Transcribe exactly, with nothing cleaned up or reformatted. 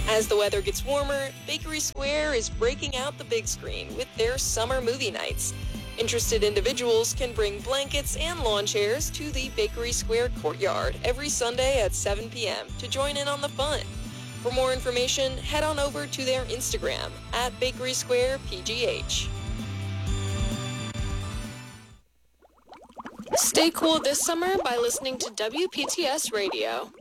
As the weather gets warmer, Bakery Square is breaking out the big screen with their summer movie nights. Interested individuals can bring blankets and lawn chairs to the Bakery Square courtyard every Sunday at seven p.m. to join in on the fun. For more information, head on over to their Instagram at Bakery Square P G H. Stay cool this summer by listening to W P T S Radio.